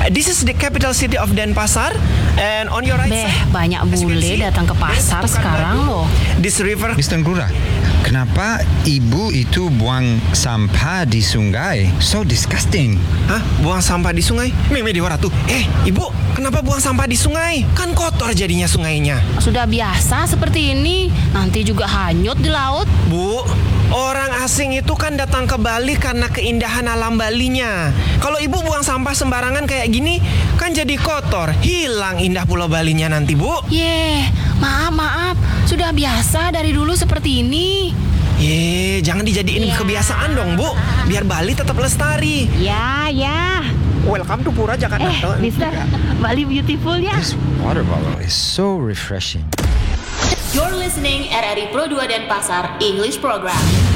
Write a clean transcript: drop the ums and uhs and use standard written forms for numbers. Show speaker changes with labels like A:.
A: This is the capital city of Denpasar, and on your right
B: Beh,
A: side,
B: banyak
A: as you can
B: bule
A: see,
B: datang ke pasar
A: there's
B: sekarang
A: Pekanbaru.
B: loh.
A: This river.
C: Mr. Ngurah, kenapa ibu itu buang sampah di sungai? So disgusting.
A: Hah? Buang sampah di sungai? Meme di waratu. Ibu, kenapa buang sampah di sungai? Kan kotor jadinya sungainya.
B: Sudah biasa seperti ini, nanti juga hanyut di laut.
A: Bu, orang asing itu kan datang ke Bali karena keindahan alam Balinya. Kalau ibu buang sampah sembarangan kayak gini, kan jadi kotor. Hilang indah Pulau Balinya nanti, Bu.
B: Maaf, sudah biasa dari dulu seperti ini.
A: Jangan dijadiin kebiasaan dong, Bu. Biar Bali tetap lestari.
B: Ya.
A: Welcome to Pura Jakarta.
B: Mister, Bali beautiful ya.
C: This water bottle is so refreshing.
D: You're listening RRI Pro 2 Denpasar English Program.